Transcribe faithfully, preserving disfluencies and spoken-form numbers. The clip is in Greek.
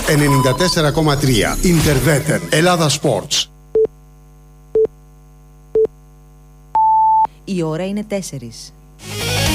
ενενήντα τέσσερα κόμμα τρία. Ιντερβέτερ. Ελλάδα Sports. Η ώρα είναι τέσσερις.